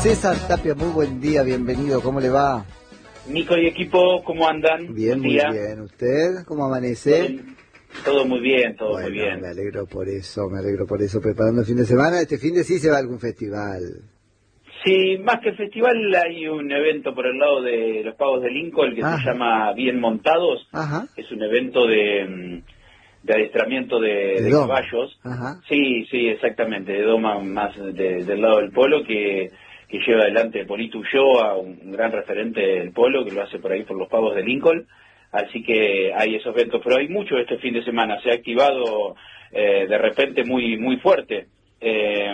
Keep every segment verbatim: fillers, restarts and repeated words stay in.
César Tapia, muy buen día, bienvenido, ¿cómo le va? Nico y equipo, ¿cómo andan? Bien, muy bien. ¿Usted cómo amanece? Todo, todo muy bien, todo bueno, muy bien. Me alegro por eso, me alegro por eso. Preparando el fin de semana, este fin de sí se va a algún festival. Sí, más que festival hay un evento por el lado de los Pagos de Lincoln que Ajá. se llama Bien Montados. Ajá. Es un evento de, de adiestramiento de, de, de caballos. Ajá. Sí, sí, exactamente, de doma más de, del lado del polo que... que lleva adelante Polito Ulloa, un gran referente del polo, que lo hace por ahí por los Pagos de Lincoln. Así que hay esos eventos, pero hay mucho este fin de semana. Se ha activado eh, de repente muy muy fuerte eh,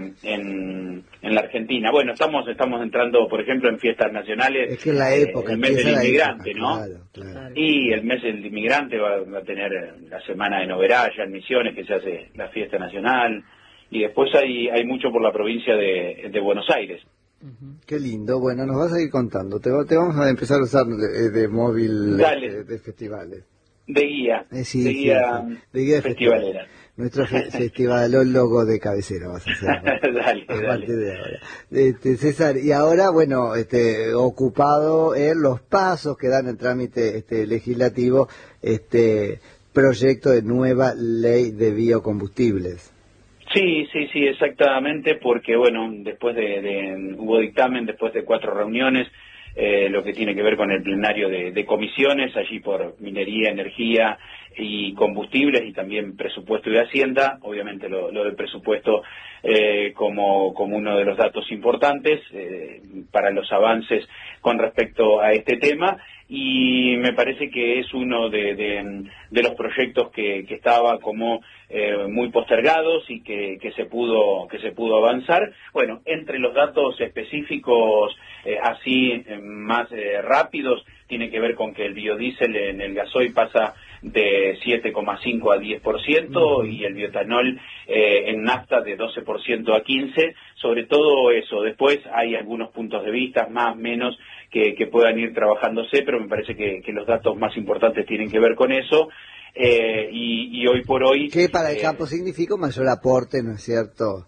en, en la Argentina. Bueno, estamos estamos entrando, por ejemplo, en fiestas nacionales. Es que es la época, eh, el mes del inmigrante, época, ¿no? Claro, claro. Y el mes del inmigrante va, va a tener la semana de Noveraya, en Misiones, que se hace la fiesta nacional. Y después hay hay mucho por la provincia de, de Buenos Aires. Uh-huh. Qué lindo. Bueno, nos vas a ir contando. Te, te vamos a empezar a usar de, de móvil de, de festivales. De guía. Eh, sí, de sí, guía, sí. De guía de festivalera. Festival. Nuestro fe festivalólogo de cabecera vas a hacer. ¿No? dale, a dale. De ahora. Este, César, y ahora, bueno, este, ocupado en los pasos que dan el trámite este, legislativo, este proyecto de nueva ley de biocombustibles. Sí, sí, sí, exactamente, porque bueno, después de, de hubo dictamen, después de cuatro reuniones, eh, lo que tiene que ver con el plenario de, de comisiones, allí por minería, energía y combustibles y también presupuesto y hacienda, obviamente lo, lo del presupuesto eh, como, como uno de los datos importantes eh, para los avances con respecto a este tema. Y me parece que es uno de, de, de los proyectos que, que estaba como eh, muy postergados y que, que se pudo que se pudo avanzar. Bueno, entre los datos específicos eh, así eh, más eh, rápidos tiene que ver con que el biodiesel en el gasoil pasa de siete coma cinco a diez por ciento uh-huh. y el bioetanol eh, en nafta de doce por ciento a quince por ciento. Sobre todo eso. Después hay algunos puntos de vista, más, menos, que, que puedan ir trabajándose, pero me parece que, que los datos más importantes tienen que ver con eso. Eh, y, y hoy por hoy... Que para el eh, campo significa un mayor aporte, ¿no es cierto?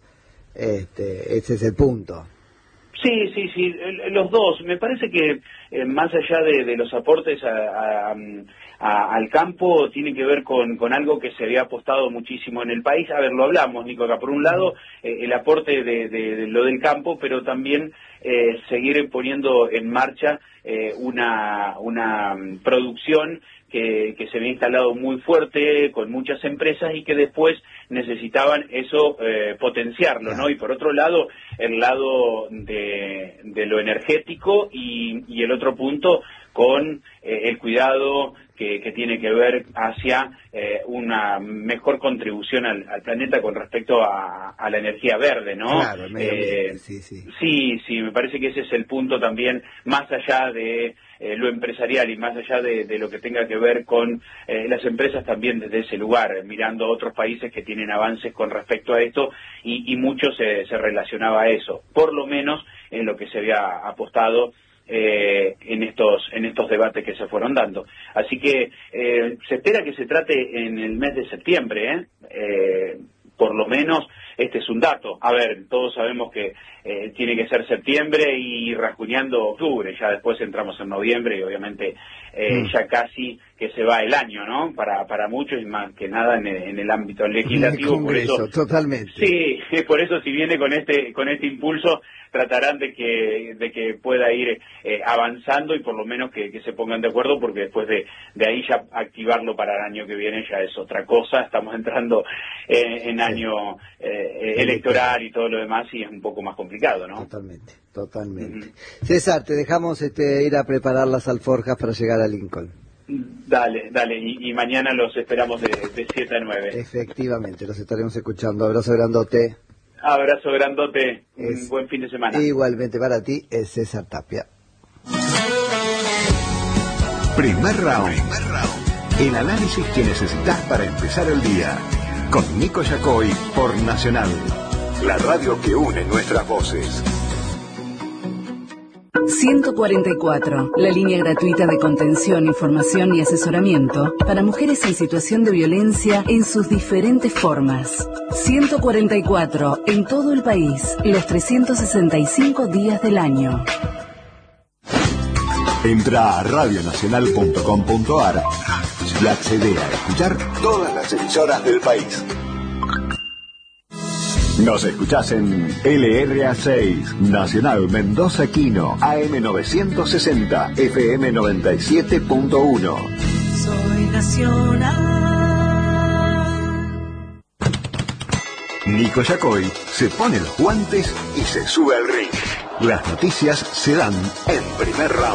Este, ese es el punto. Sí, sí, sí, los dos. Me parece que eh, más allá de, de los aportes a, a, a, al campo, tiene que ver con, con algo que se había apostado muchísimo en el país. A ver, lo hablamos, Nico, acá. Por un lado, eh, el aporte de, de, de lo del campo, pero también eh, seguir poniendo en marcha eh, una, una producción que, que se había instalado muy fuerte con muchas empresas y que después necesitaban eso eh, potenciarlo, ¿no? Y por otro lado, el lado de, de lo energético y, y el otro punto con eh, el cuidado que, que tiene que ver hacia eh, una mejor contribución al, al planeta con respecto a, a la energía verde, ¿no? Claro, eh, sí, sí. sí, sí, me parece que ese es el punto también, más allá de eh, lo empresarial y más allá de, de lo que tenga que ver con eh, las empresas también desde ese lugar, mirando a otros países que tienen avances con respecto a esto y, y mucho se, se relacionaba a eso, por lo menos en lo que se había apostado Eh, en estos en estos debates que se fueron dando. Así que eh, se espera que se trate en el mes de septiembre, ¿eh? Eh, por lo menos este es un dato. A ver, todos sabemos que eh, tiene que ser septiembre y rasguñando octubre, ya después entramos en noviembre y obviamente eh, mm. ya casi que se va el año, ¿no? Para para muchos y más que nada en el, en el ámbito legislativo. Congreso, por eso, totalmente. Sí, por eso si viene con este con este impulso tratarán de que de que pueda ir eh, avanzando y por lo menos que, que se pongan de acuerdo, porque después de, de ahí ya activarlo para el año que viene ya es otra cosa. Estamos entrando eh, en año eh, electoral y todo lo demás y es un poco más complicado, ¿no? Totalmente, totalmente. Uh-huh. César, te dejamos este, ir a preparar las alforjas para llegar a Lincoln. Dale, dale, y, y mañana los esperamos de, de siete a nueve. Efectivamente, los estaremos escuchando. Abrazo grandote. Abrazo grandote, es, un buen fin de semana. Igualmente para ti, es César Tapia. Primer round. Primer round. El análisis que necesitas para empezar el día. Con Nico Yacoy por Nacional. La radio que une nuestras voces. ciento cuarenta y cuatro, la línea gratuita de contención, información y asesoramiento para mujeres en situación de violencia en sus diferentes formas. ciento cuarenta y cuatro, en todo el país, los trescientos sesenta y cinco días del año. Entra a radio nacional punto com punto ar y accede a escuchar todas las emisoras del país. Nos escuchás en L R A seis, Nacional Mendoza Quino, A M novecientos sesenta, F M noventa y siete punto uno. Soy nacional. Nico Yacoy se pone los guantes y se sube al ring. Las noticias se dan en primer round.